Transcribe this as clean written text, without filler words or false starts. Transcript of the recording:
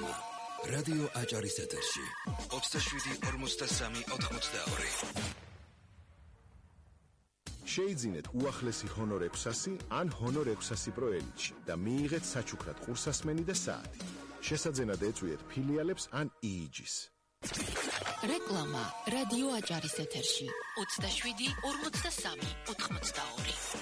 რეკლამა. რადიო აჭარის ეთერში 27-43-82. შეიძინეთ უახლესი ჰონორ 600 ან ჰონორ 600 Pro Elite და მიიღეთ საჩუქრად ყურსასმენი და საათი. შესაძენად ეწვიეთ ფილიალებს ან EEG-ს. რეკლამა რადიო აჭარის ეთერში 27-43-82.